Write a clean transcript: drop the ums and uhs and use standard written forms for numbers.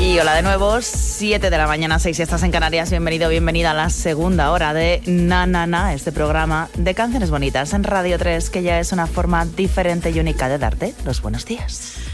Y hola de nuevo, 7 de la mañana, 6 si estás en Canarias. Bienvenido, bienvenida a la segunda hora de Na Na Na, este programa de canciones bonitas en Radio 3, que ya es una forma diferente y única de darte los buenos días.